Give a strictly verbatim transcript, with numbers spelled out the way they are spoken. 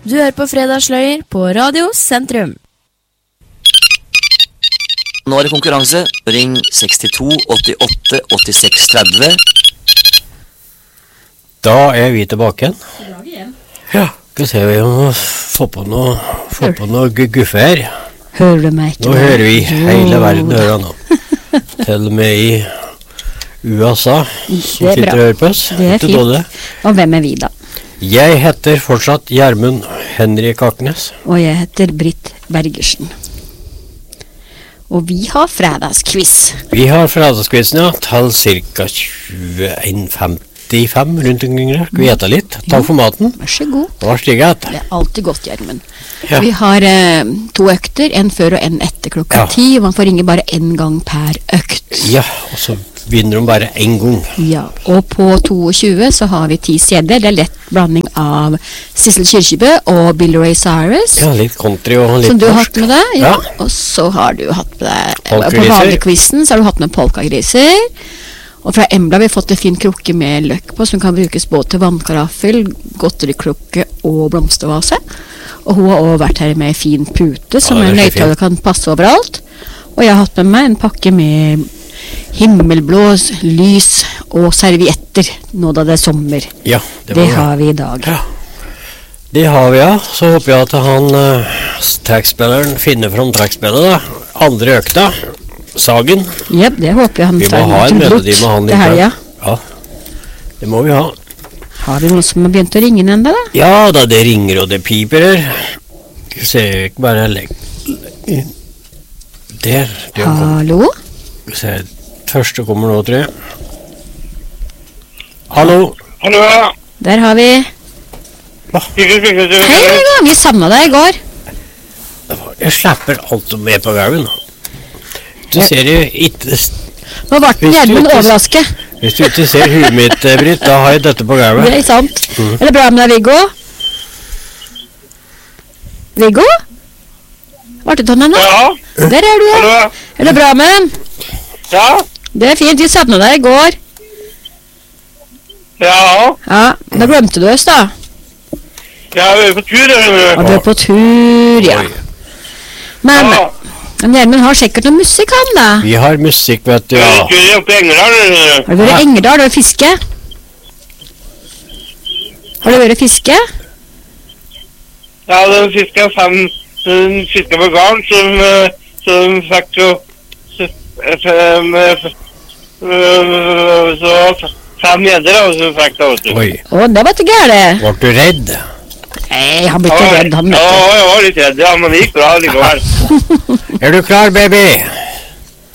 Du hører på Fredagsløyer på Radio Sentrum. Nå er det konkurranse. Ring sekstito åttiåtte åttiseks tretti. Da er vi tilbake igjen. Ja, skal se vi må få på noe, få på noe gu- guffe her. Hører du meg ikke? Nå hører vi hele verden hører nå. Til og med i U S A som Det er sitter bra. og hører på oss. Det er Ikke fint. dårlig. Og hvem er vi da? Jeg heter fortsatt Gjermund Henrik Aknes. Og jeg heter Britt Bergersen. Og vi har fredagsquiz. Vi har fredagskvisten, ja, til cirka tjueen femtifem rundt omkring her. Skal vi ete litt? Takk for maten. Vær så god. Vær stig et. Det er alltid godt, Gjermund. Ja. Vi har eh, to økter, en før og en etter klokka Ja. ti. Og man får ringe bare en gang per økt. Ja, og så vinner de bare en gang. Ja, og på tjueto så har vi ti C D-er. Det er lett blanding av Sissel Kyrkjebø og Billy Ray Cyrus. Ja, litt country og litt Som du har norsk. hatt med deg, ja. Ja. Og så har du hatt med deg eh, på Polkagriser. vanlig quizen, så har du hatt med polkagriser. Og fra Embla har vi fått en fin krukke med løk på, som kan brukes både til vannkaraffel, godterikrukke og blomstervase. Og hun har også vært her med en fin pute, som Ja, en det er så nøyttaler kan passe overalt. Og jeg har hatt med meg en pakke med himmelblå lys og servietter, nå da det er sommer. Ja, det, Det var bra. har vi i dag. Ja. Det har vi, ja. Så håper jeg at han uh, trekkspilleren finner fram trekkspillet, da. Andre økta. Sagen. Ja, det håper jeg han Vi må tar ha en til blot melodi med han til helga. Ja, det må vi ha. Har vi noen som har begynt å ringe inn enda da? Ja da, det ringer og det piper her. Skal vi se, ikke bare legg... Der. Det kom. Hallo? Skal vi se, første kommer nå, tror jeg. Hallo. Hallo, ja. Der har vi. Sikkert, sikkert, sikkert. Hei, Vegard, vi savnet deg i går. Jeg slapper alt som er på gauven. Du ser jo ikke... Nå ble den Hvis du Gjermund ikke- overrasket. Hvis du ikke ser huet mitt, eh, Britt, da har jeg dette på Det gauven. er sant. Mm. Er det bra med deg, Viggo? Viggo? Vart det tannet nå? Ja, Der er du, hallo, ja. ja. Er det bra med den? Ja, Det er fint, vi savnet deg i går. ja. Ja, da glemte du oss da. Ja, vi er på tur, eller? Og du er på tur, ja. Oi. Men, Ja. men Gjermund har sikkert noe musikk, han da. Vi har musikk, vet du. Ja. Ja. Vi er oppe i Engerdal, eller? Har du vært i Engerdal og fiske? Har du vært i fiske? Ja, den fisket fem, den fisket på garn, som, eh, som fikk jo, så, eh, fem, eh, eh, så fem jeder, og så fikk det, vet du. Oi, Å, det var ikke gærent. ble du redd? Nei, han blir ikke redd, han Ja, vet jeg var litt redd, ja, men det gikk bra likevel. Er du klar, baby?